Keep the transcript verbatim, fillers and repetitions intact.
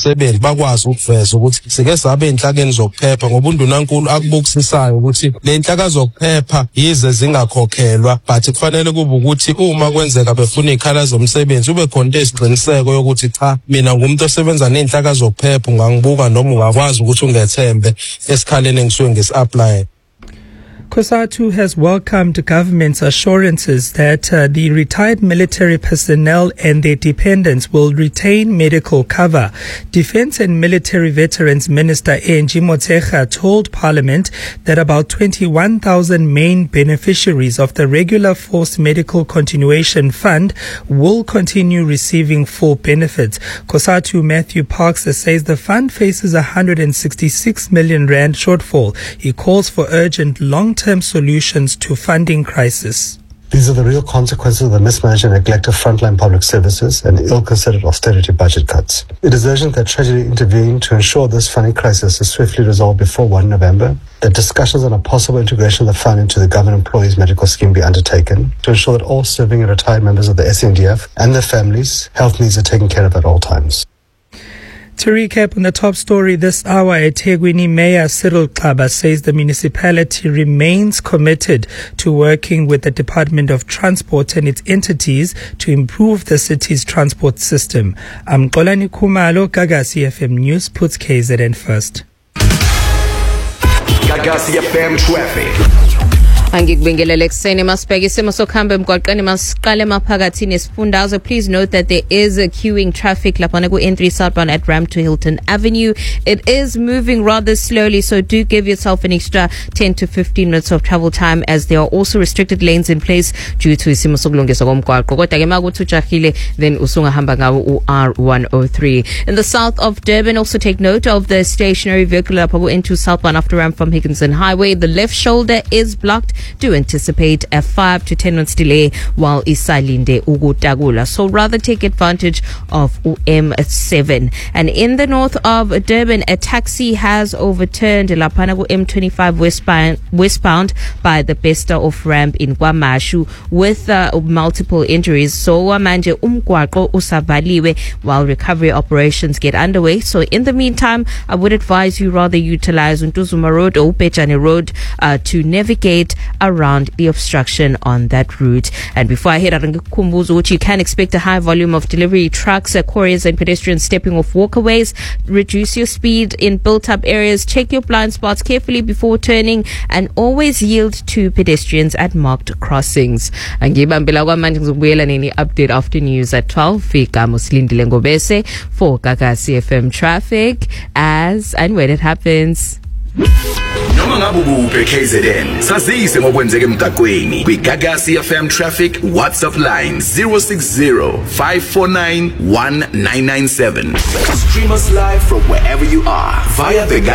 zomsebenzi bakwazi ukuveza ukuthi sike sabe enhlakeni zokuphepha ngoba undunankulu akubukisisayo ukuthi le nhlaka zokuphepha yize zingakhokhelwa but kufanele kube ukuthi uma kwenzeka befuna ikhala zomsebenzi ube khona isiqiniseko yokuthi cha mina ngumuntu osebenza nenhlaka zokuphepha ungangibuka noma ungakwazi ukuthi ungethembe esikhaleni engisuke ngisi-apply. COSATU has welcomed government's assurances that uh, the retired military personnel and their dependents will retain medical cover. Defence and Military Veterans Minister Angie Motshekga told Parliament that about twenty-one thousand main beneficiaries of the Regular Force Medical Continuation Fund will continue receiving full benefits. COSATU Matthew Parks says the fund faces a one hundred sixty-six million rand shortfall. He calls for urgent long-term solutions to funding crisis. These are the real consequences of the mismanaged and neglect of frontline public services and ill-considered austerity budget cuts. It is urgent that Treasury intervene to ensure this funding crisis is swiftly resolved before the first of November, that discussions on a possible integration of the fund into the government employees medical scheme be undertaken, to ensure that all serving and retired members of the S A N D F and their families' health needs are taken care of at all times. To recap on the top story this hour, eThekwini Mayor Cyril Xaba says the municipality remains committed to working with the Department of Transport and its entities to improve the city's transport system. I'm Xolani Khumalo. Gagasi F M News puts K Z N first. Gagasi F M traffic. Angikubingelele kuseni masibheke isimo sokuhamba emgwaqeni masiqale maphakathi nesifundazwe. Please note that there is a queuing traffic lapha ku N three southbound at Ram to Hilton Avenue. It is moving rather slowly, so do give yourself an extra ten to fifteen minutes of travel time as there are also restricted lanes in place due to isimo sokulungiswa komgwaqo. Kodwa ke makuthi ujahile then usungahamba ngawo u R one oh three. In the south of Durban, also take note of the stationary vehicle lapha ku N two southbound after Ram from Higginson Highway. The left shoulder is blocked. Do anticipate a five to ten minutes delay while isalinde ukutakula. So rather take advantage of U M seven. And in the north of Durban, a taxi has overturned lapana ku M twenty-five westbound, westbound by the Besta of Ramp in KwaMashu with uh, multiple injuries. So manje umgwaqo usavaliwe while recovery operations get underway. So in the meantime, I would advise you rather utilize Untuzuma Road or Upechane Road uh, to navigate around the obstruction on that route. And before I head out on Kumbuzo, which you can expect a high volume of delivery trucks, uh, couriers and pedestrians stepping off walkways. Reduce your speed in built-up areas. Check your blind spots carefully before turning and always yield to pedestrians at marked crossings. Angibambela kwamanje ngizobuyela nini update after news at twelve. Fika Muslindile Ngobese for Gagasi F M traffic as and when it happens. Noma ngabe ubuphe K Z N sazise ngokwenzeka emgaqweni kwi Gagasi F M traffic WhatsApp line zero six zero five four nine one nine nine seven. Stream us live from wherever you are via the